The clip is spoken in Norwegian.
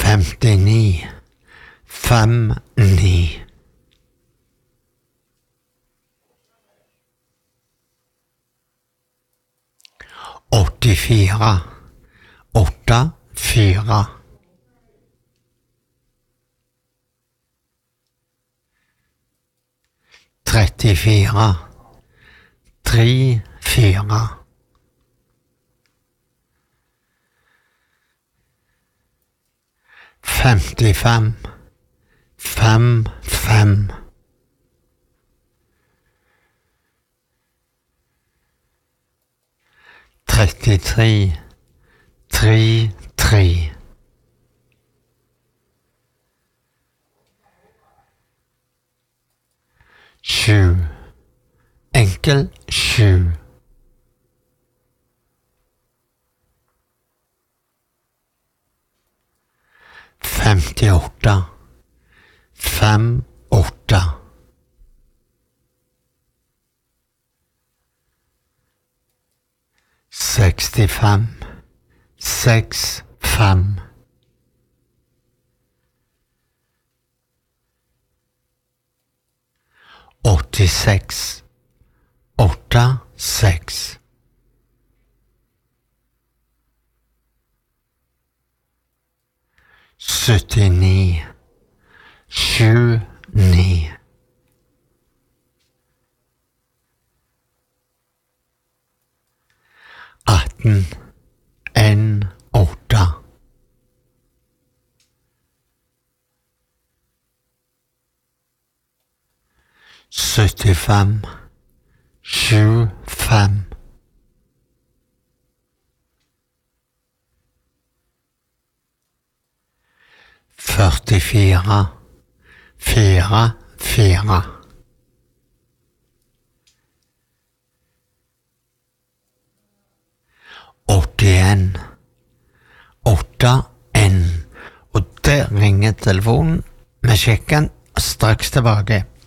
59 59 84 84 34 34 55 55 33 33 7 enkel 7 58 58 65 65 86 86 79 79 18 1 8 75 7 5 44 4 4 81 8 1 og der ringer telefonen. Vi sjekker den straks tilbake.